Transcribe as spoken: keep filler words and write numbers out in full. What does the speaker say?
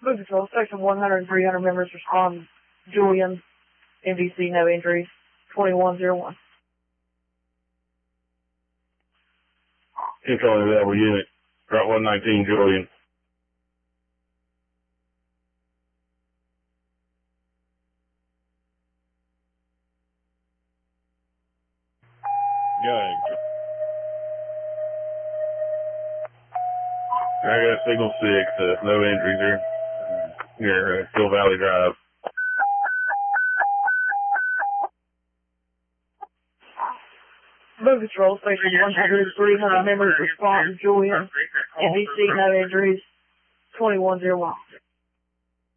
Move Patrol, Section one hundred and three hundred members respond. Julian, M V C, no injuries. twenty-one oh one. Control available unit. Route one nineteen, Julian. Good. I got signal six, uh, no injuries here. Uh, near uh, Steel Valley Drive. Move Patrol, Station one hundred, three hundred members respond. Julian, M V C, no injuries. twenty-one oh one.